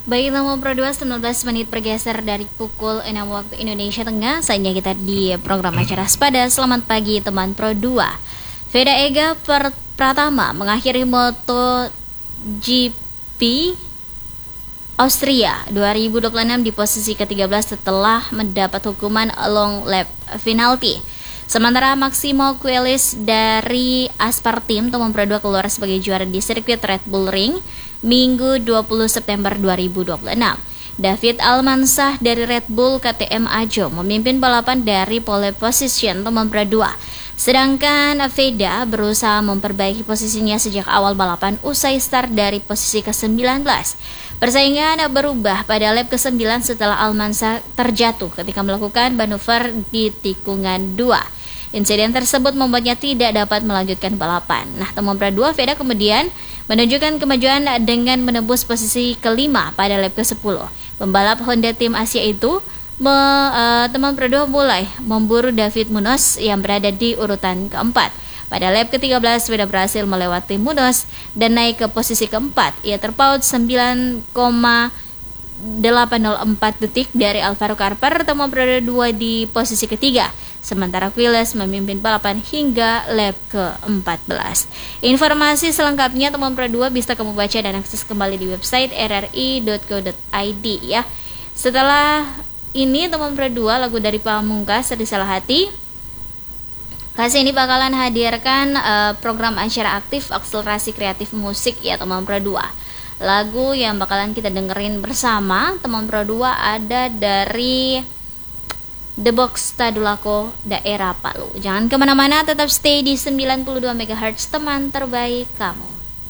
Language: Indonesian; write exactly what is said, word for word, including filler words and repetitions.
Baik, nomor Pro dua sembilan belas menit bergeser dari pukul enam waktu Indonesia Tengah. Saatnya kita di program acara Sepada. Selamat pagi teman Pro dua. Veda Ega per Pratama mengakhiri MotoGP Austria dua ribu dua puluh enam di posisi ke tiga belas setelah mendapat hukuman long lap penalty. Sementara Maximo Queiroz dari Aspartim Teman Pro dua keluar sebagai juara di sirkuit Red Bull Ring Minggu dua puluh September dua ribu dua puluh enam. David Almansah dari Red Bull K T M Ajo memimpin balapan dari pole position Teman Pro dua. Sedangkan Veda berusaha memperbaiki posisinya sejak awal balapan usai start dari posisi ke sembilan belas. Persaingan berubah pada lap ke sembilan setelah Almansah terjatuh ketika melakukan manuver di tikungan dua. Insiden tersebut membuatnya tidak dapat melanjutkan balapan. Nah, teman Pro dua Veda kemudian menunjukkan kemajuan dengan menembus posisi kelima pada lap ke sepuluh. Pembalap Honda tim Asia itu me, uh, teman Pro dua mulai memburu David Munoz yang berada di urutan keempat. Pada lap ke tiga belas, Veda berhasil melewati Munoz dan naik ke posisi keempat. Ia terpaut sembilan koma delapan nol empat detik dari Alvaro Carper, teman Pro dua di posisi ketiga. Sementara Queiroz memimpin balapan hingga lap ke empat belas. Informasi selengkapnya teman Pro dua bisa kamu baca dan akses kembali di website r r i dot co dot i d ya. Setelah ini teman Pro dua lagu dari Pamungkas Risalah Hati. Kasih ini bakalan hadirkan uh, program acara aktif akselerasi kreatif musik ya teman Pro dua. Lagu yang bakalan kita dengerin bersama teman Pro dua ada dari The Box Tadulako daerah Palu. Jangan kemana-mana, tetap stay di sembilan puluh dua megahertz teman terbaik kamu.